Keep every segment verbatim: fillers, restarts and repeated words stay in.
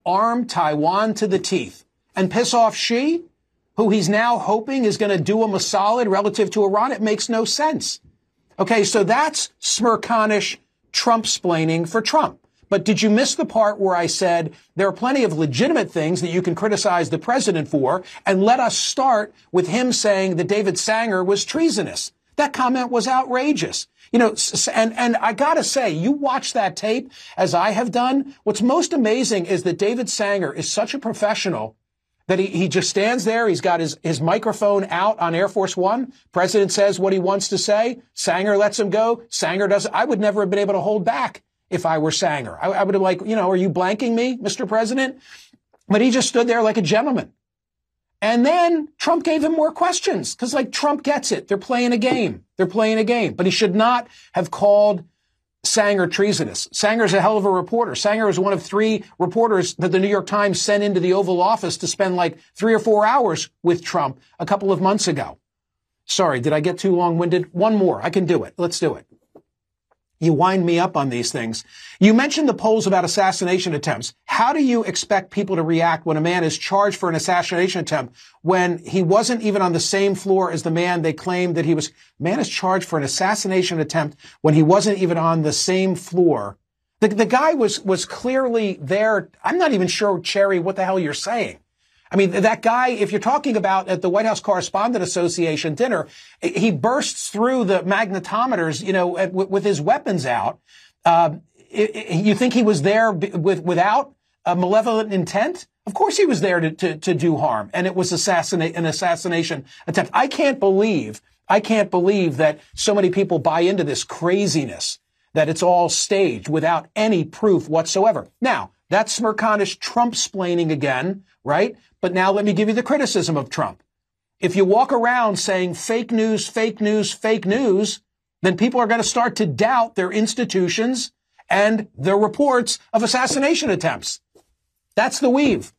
arm Taiwan to the teeth and piss off Xi, who he's now hoping is going to do him a solid relative to Iran. It makes no sense. Okay, so that's Smirkanish Trump-splaining for Trump. But did you miss the part where I said there are plenty of legitimate things that you can criticize the president for, and let us start with him saying that David Sanger was treasonous? That comment was outrageous. You know, and, and I gotta say, you watch that tape, as I have done, what's most amazing is that David Sanger is such a professional that he, he just stands there. He's got his, his microphone out on Air Force One. President says what he wants to say. Sanger lets him go. Sanger doesn't. I would never have been able to hold back if I were Sanger. I, I would have like, you know, are you blanking me, Mister President? But he just stood there like a gentleman. And then Trump gave him more questions because, like, Trump gets it. They're playing a game. They're playing a game. But he should not have called Sanger treasonous. Sanger's a hell of a reporter. Sanger is one of three reporters that the New York Times sent into the Oval Office to spend like three or four hours with Trump a couple of months ago. Sorry, did I get too long-winded? One more. I can do it. Let's do it. You wind me up on these things. You mentioned the polls about assassination attempts. How do you expect people to react when a man is charged for an assassination attempt when he wasn't even on the same floor as the man they claimed that he was? Man is charged for an assassination attempt when he wasn't even on the same floor. The, the guy was, was clearly there. I'm not even sure, Cherry, what the hell you're saying. I mean, that guy, if you're talking about at the White House Correspondent Association dinner, he bursts through the magnetometers, you know, with, with his weapons out. Uh, it, it, you think he was there with, without a malevolent intent? Of course he was there to, to, to do harm. And it was assassinate, an assassination attempt. I can't believe, I can't believe that so many people buy into this craziness, that it's all staged without any proof whatsoever. Now, that's Smirkanish Trump-splaining again, right? But now let me give you the criticism of Trump. If you walk around saying fake news, fake news, fake news, then people are going to start to doubt their institutions and their reports of assassination attempts. That's the weave.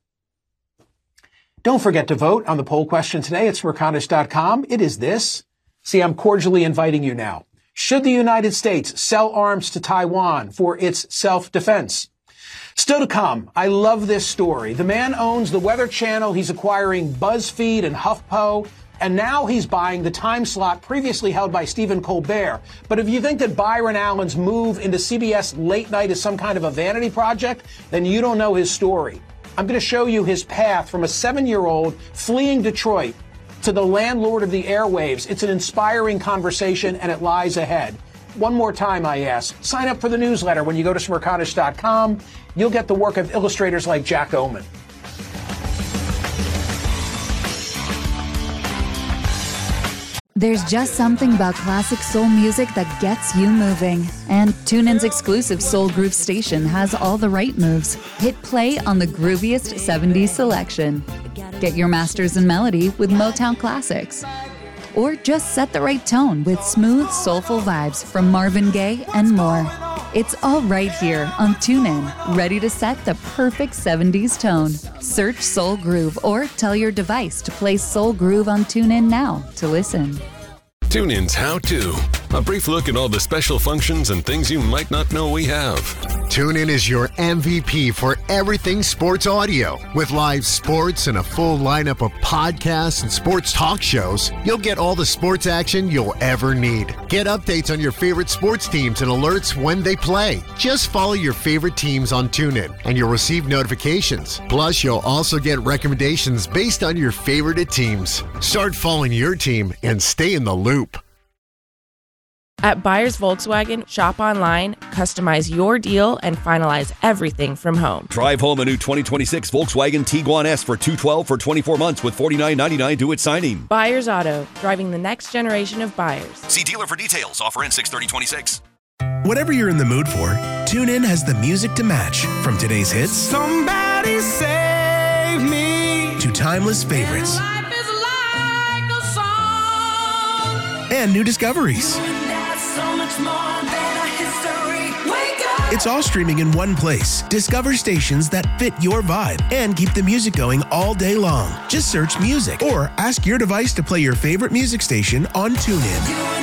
Don't forget to vote on the poll question today at Smirkanish dot com. It is this. See, I'm cordially inviting you now. Should the United States sell arms to Taiwan for its self-defense? Still to come, I love this story. The man owns the Weather Channel. He's acquiring BuzzFeed and HuffPo. And now he's buying the time slot previously held by Stephen Colbert. But if you think that Byron Allen's move into C B S late night is some kind of a vanity project, then you don't know his story. I'm going to show you his path from a seven-year-old fleeing Detroit to the landlord of the airwaves. It's an inspiring conversation, and it lies ahead. One more time, I ask, sign up for the newsletter when you go to Smirkanish dot com. You'll get the work of illustrators like Jack Oman. There's just something about classic soul music that gets you moving. And TuneIn's exclusive Soul Groove station has all the right moves. Hit play on the grooviest seventies selection. Get your masters in melody with Motown classics. Or just set the right tone with smooth, soulful vibes from Marvin Gaye and more. It's all right here on TuneIn, ready to set the perfect seventies tone. Search Soul Groove or tell your device to play Soul Groove on TuneIn now to listen. TuneIn's How To. A brief look at all the special functions and things you might not know we have. TuneIn is your M V P for everything sports audio. With live sports and a full lineup of podcasts and sports talk shows, you'll get all the sports action you'll ever need. Get updates on your favorite sports teams and alerts when they play. Just follow your favorite teams on TuneIn and you'll receive notifications. Plus, you'll also get recommendations based on your favorite teams. Start following your team and stay in the loop. At Buyers Volkswagen, shop online, customize your deal, and finalize everything from home. Drive home a new twenty twenty-six Volkswagen Tiguan S for two hundred twelve dollars for twenty-four months with forty-nine ninety-nine due at signing. Buyers Auto, driving the next generation of buyers. See dealer for details. Offer ends six thirty twenty-six. Whatever you're in the mood for, TuneIn has the music to match. From today's hits, Somebody save me, to timeless favorites, and, life is like a song. And new discoveries. So much more than a history. Wake up. It's all streaming in one place. Discover stations that fit your vibe and keep the music going all day long. Just search music or ask your device to play your favorite music station on TuneIn.